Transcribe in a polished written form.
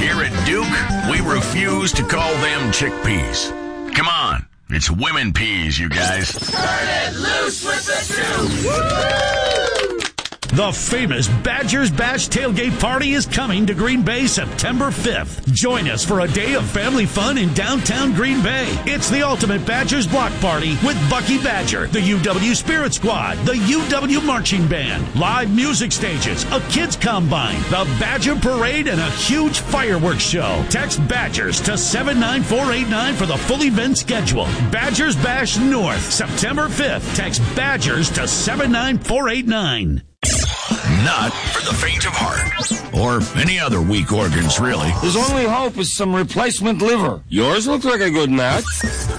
Here at Duke, we refuse to call them chickpeas. Come on, it's women peas, you guys. Turn it loose with the Duke! The famous Badgers Bash tailgate party is coming to Green Bay September 5th. Join us for a day of family fun in downtown Green Bay. It's the ultimate Badgers block party with Bucky Badger, the UW Spirit Squad, the UW Marching Band, live music stages, a kids combine, the Badger Parade, and a huge fireworks show. Text Badgers to 79489 for the full event schedule. Badgers Bash North, September 5th. Text Badgers to 79489. Not for the faint of heart. Or any other weak organs, really. His only hope is some replacement liver. Yours look like a good match.